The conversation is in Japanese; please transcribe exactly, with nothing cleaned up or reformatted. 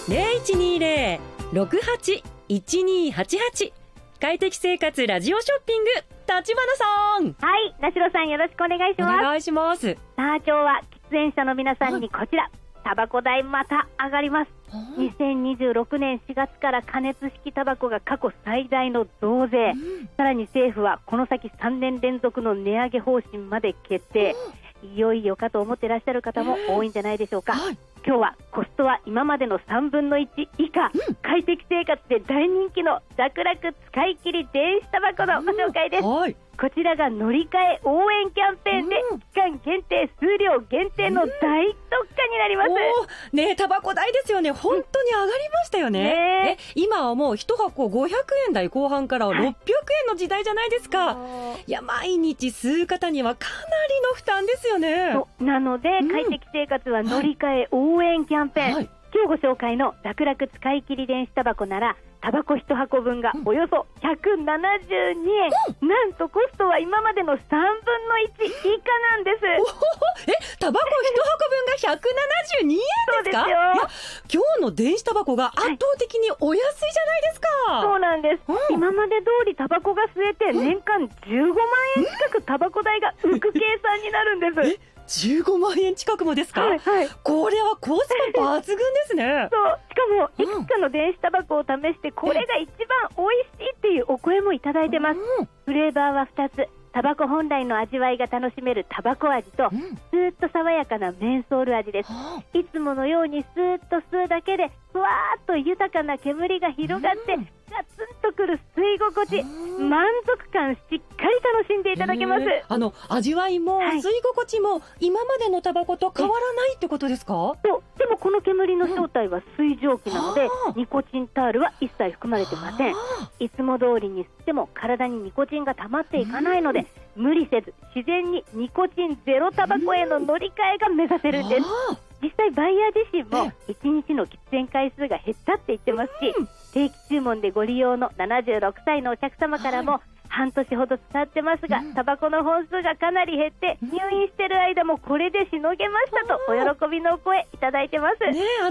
ゼロいちにゼロ ろくはち いちにはちはち。快適生活ラジオショッピング、立花さん。 はい、田代さんよろしくお願いします。 お願いします。 さあ今日は喫煙者の皆さんにこちら、タバコ代また上がります。にせんにじゅうろくねんしがつから加熱式タバコが過去最大の増税、うん、さらに政府はこの先さんねん連続の値上げ方針まで決定、いよいよかと思ってらっしゃる方も多いんじゃないでしょうか、はい、今日はコストは今までのさんぶんのいち以下、うん、快適生活で大人気の楽々使い切り電子タバコのご紹介です、うんはい、こちらが乗り換え応援キャンペーンで、うん、期間限定数量限定の大特価になります、 うん、ねえタバコ代ですよね、本当に上がりましたよね、ねえ今はもういち箱ごひゃくえん台後半からろっぴゃくえんの時代じゃないですか、はい、いや毎日吸う方にはかなりの負担ですよね。 そうなので、うん、快適生活は乗り換え応援キャンペーン、はい、今日ご紹介の楽々使い切り電子タバコならタバコいち箱分がおよそひゃくななじゅうにえん、うん、なんとコストは今までのさんぶんのいち以下なんです。 えタバコいち箱分がひゃくななじゅうにえんですか？ そうですよ。いや今日の電子タバコが圧倒的にお安いじゃないですか、 はい、そうなんです、うん、今まで通りタバコが吸えて年間じゅうごまんえん近くタバコ代が浮く計算になるんです。 えじゅうごまんえん近くもですか？はい、はい、これはコスパ抜群ですね。 そうしかもいくつかの電子タバコを試してこれが一番美味しいっていうお声もいただいてます、うん、フレーバーはふたつ、タバコ本来の味わいが楽しめるタバコ味と、うん、スーッと爽やかなメンソール味です、うん、いつものようにスーッと吸うだけでふわーっと豊かな煙が広がって、うん、ガツンとくる吸い心地、うん、満足感しっかり楽しんでいただけます。 あの味わいも吸い心地も今までのタバコと変わらないってことですか？ そうでもこの煙の正体は水蒸気なので、うん、ニコチンタールは一切含まれてません。いつも通りに吸っても体にニコチンが溜まっていかないので、うん、無理せず自然にニコチンゼロタバコへの乗り換えが目指せるんです、うん、実際バイヤー自身もいちにちの喫煙回数が減ったって言ってますし、うん、定期注文でご利用のななじゅうろくさいのお客様からも、はい、半年ほど使ってますが、うん、タバコの本数がかなり減って入院してる間もこれでしのげましたとお喜びのお声いただいてます、ね